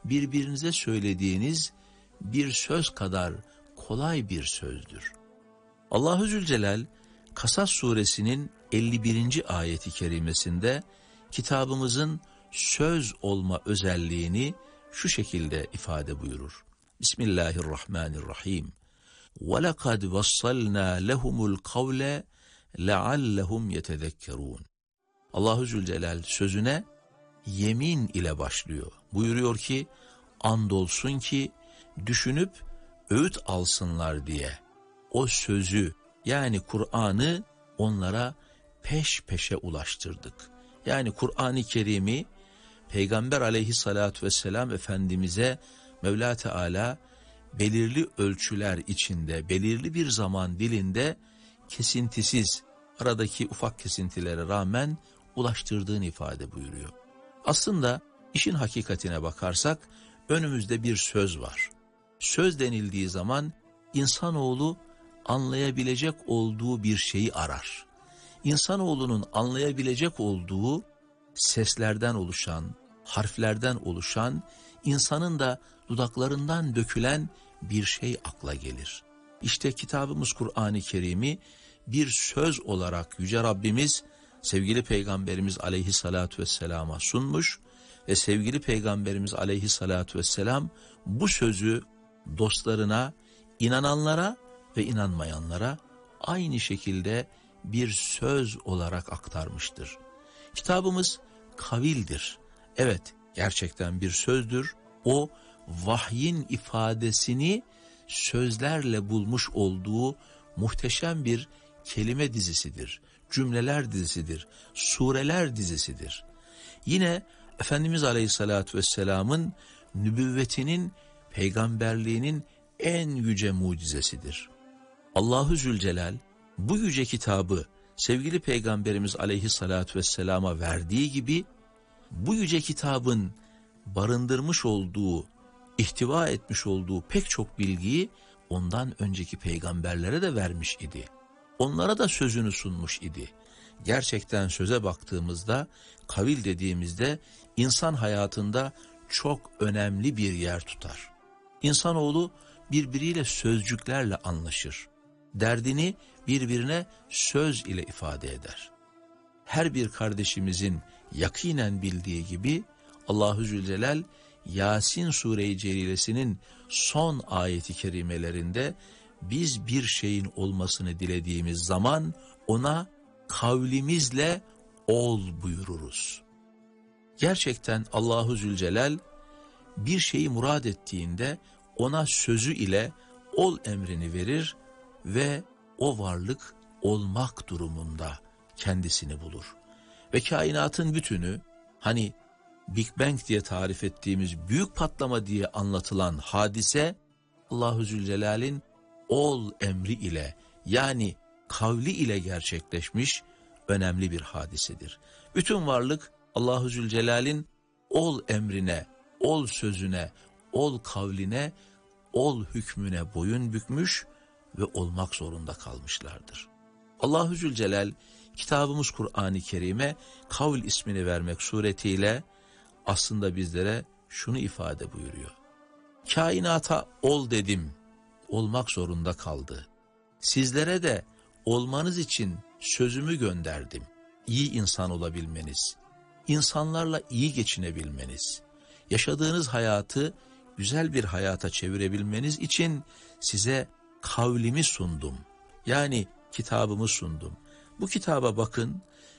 birbirinize söylediğiniz bir söz kadar kolay bir sözdür. Allahu Zülcelal Kasas suresinin 51. ayeti kerimesinde kitabımızın söz olma özelliğini şu şekilde ifade buyurur. Bismillahirrahmanirrahim. وَلَقَدْ وَصَّلْنَا لَهُمُ الْقَوْلَ لَعَلَّهُمْ يَتَذَكَّرُونَ. Allahu Zülcelal sözüne yemin ile başlıyor. Buyuruyor ki, andolsun ki düşünüp öğüt alsınlar diye o sözü, yani Kur'an'ı onlara peş peşe ulaştırdık. Yani Kur'an-ı Kerim'i Peygamber aleyhissalatü vesselam Efendimiz'e Mevla Teala belirli ölçüler içinde, belirli bir zaman dilinde kesintisiz, aradaki ufak kesintilere rağmen ulaştırdığını ifade buyuruyor. Aslında işin hakikatine bakarsak önümüzde bir söz var. Söz denildiği zaman insanoğlu anlayabilecek olduğu bir şeyi arar. İnsanoğlunun anlayabilecek olduğu seslerden oluşan, harflerden oluşan, insanın da dudaklarından dökülen bir şey akla gelir. İşte kitabımız Kur'an-ı Kerim'i bir söz olarak Yüce Rabbimiz sevgili Peygamberimiz aleyhissalatü vesselama sunmuş ve sevgili Peygamberimiz aleyhissalatü vesselam bu sözü dostlarına, inananlara ve inanmayanlara aynı şekilde bir söz olarak aktarmıştır. Kitabımız kavildir. Evet, gerçekten bir sözdür. O vahyin ifadesini sözlerle bulmuş olduğu muhteşem bir kelime dizisidir. Cümleler dizisidir. Sureler dizisidir. Yine Efendimiz Aleyhisselatü Vesselam'ın nübüvvetinin, peygamberliğinin en yüce mucizesidir. Allahu Zülcelal bu yüce kitabı sevgili Peygamberimiz Aleyhisselatü Vesselam'a verdiği gibi bu yüce kitabın barındırmış olduğu, ihtiva etmiş olduğu pek çok bilgiyi ondan önceki peygamberlere de vermiş idi. Onlara da sözünü sunmuş idi. Gerçekten söze baktığımızda, kavil dediğimizde insan hayatında çok önemli bir yer tutar. İnsanoğlu birbiriyle sözcüklerle anlaşır. Derdini birbirine söz ile ifade eder. Her bir kardeşimizin yakinen bildiği gibi Allahu Zülcelal Yasin Sure-i Celilesinin son ayeti kerimelerinde biz bir şeyin olmasını dilediğimiz zaman ona kavlimizle ol buyururuz. Gerçekten Allahu Zülcelal bir şeyi murad ettiğinde ona sözü ile ol emrini verir ve o varlık olmak durumunda kendisini bulur. Ve kainatın bütünü, hani Big Bang diye tarif ettiğimiz büyük patlama diye anlatılan hadise, Allahu Zülcelal'in ol emri ile, yani kavli ile gerçekleşmiş önemli bir hadisedir. Bütün varlık Allahu Zülcelal'in ol emrine, ol sözüne, ol kavline, ol hükmüne boyun bükmüş ve olmak zorunda kalmışlardır. Allahu Zülcelal kitabımız Kur'an-ı Kerim'e kavl ismini vermek suretiyle aslında bizlere şunu ifade buyuruyor. Kainata ol dedim, olmak zorunda kaldı. Sizlere de olmanız için sözümü gönderdim. İyi insan olabilmeniz, insanlarla iyi geçinebilmeniz, yaşadığınız hayatı güzel bir hayata çevirebilmeniz için size kavlimi sundum. Yani kitabımı sundum. Bu kitaba bakın,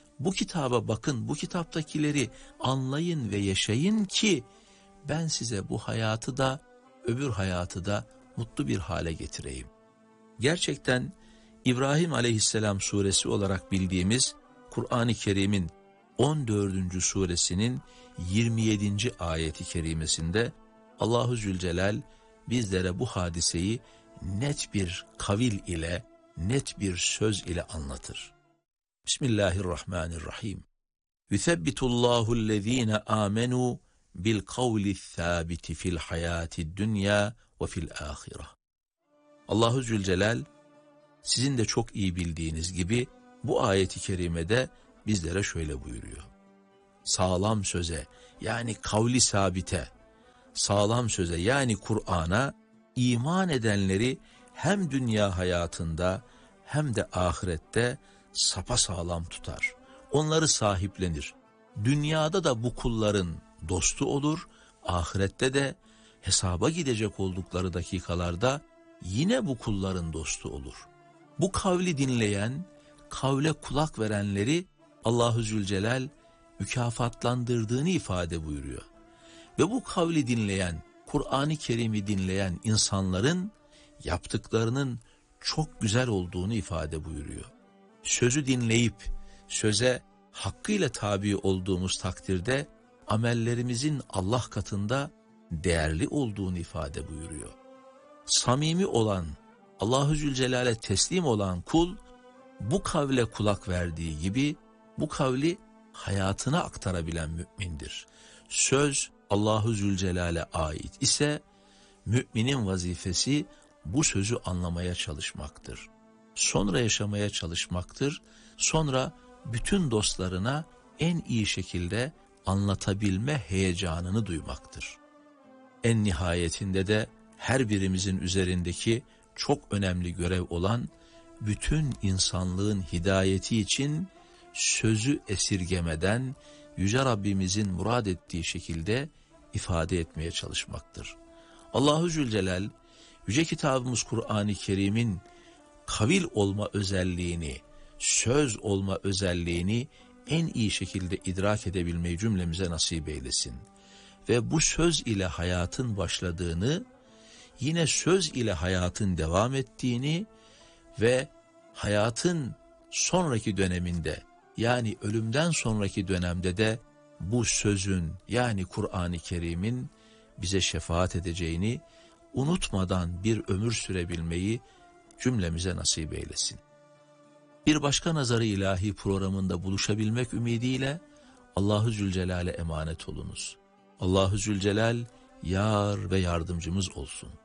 bu kitaptakileri anlayın ve yaşayın ki ben size bu hayatı da öbür hayatı da mutlu bir hale getireyim. Gerçekten İbrahim Aleyhisselam suresi olarak bildiğimiz Kur'an-ı Kerim'in 14. suresinin 27. ayeti kerimesinde Allahu Zülcelal bizlere bu hadiseyi net bir kavil ile, net bir söz ile anlatır. Bismillahirrahmanirrahim. Yuthebbitullahü'llezine amenu bil kavli'th-thâbiti fil hayâtid dünya ve fil âhireh. Allahu Zülcelal sizin de çok iyi bildiğiniz gibi bu ayeti kerimede bizlere şöyle buyuruyor. Sağlam söze, yani kavli sabite, sağlam söze yani Kur'an'a iman edenleri hem dünya hayatında hem de ahirette sapasağlam tutar. Onları sahiplenir. Dünyada da bu kulların dostu olur, ahirette de hesaba gidecek oldukları dakikalarda yine bu kulların dostu olur. Bu kavli dinleyen, kavle kulak verenleri Allahu Zülcelal mükafatlandırdığını ifade buyuruyor. Ve bu kavli dinleyen, Kur'an-ı Kerim'i dinleyen insanların yaptıklarının çok güzel olduğunu ifade buyuruyor. Sözü dinleyip söze hakkıyla tabi olduğumuz takdirde amellerimizin Allah katında değerli olduğunu ifade buyuruyor. Samimi olan, Allahu Zülcelal'e teslim olan kul bu kavle kulak verdiği gibi bu kavli hayatına aktarabilen mümindir. Söz Allahu Zülcelal'e ait ise müminin vazifesi bu sözü anlamaya çalışmaktır. Sonra yaşamaya çalışmaktır. Sonra bütün dostlarına en iyi şekilde anlatabilme heyecanını duymaktır. En nihayetinde de her birimizin üzerindeki çok önemli görev olan bütün insanlığın hidayeti için sözü esirgemeden Yüce Rabbimizin murad ettiği şekilde ifade etmeye çalışmaktır. Allahu Zülcelal Yüce Kitabımız Kur'an-ı Kerim'in kavil olma özelliğini, söz olma özelliğini en iyi şekilde idrak edebilmeyi cümlemize nasip eylesin. Ve bu söz ile hayatın başladığını, yine söz ile hayatın devam ettiğini ve hayatın sonraki döneminde yani ölümden sonraki dönemde de bu sözün yani Kur'an-ı Kerim'in bize şefaat edeceğini unutmadan bir ömür sürebilmeyi cümlemize nasip eylesin. Bir başka Nazar-ı İlahi programında buluşabilmek ümidiyle Allahu Zülcelal'e emanet olunuz. Allahu Zülcelal yar ve yardımcımız olsun.